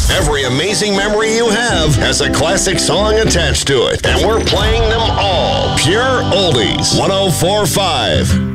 Every amazing memory you have has a classic song attached to it, and we're playing them all. Pure Oldies. 104.5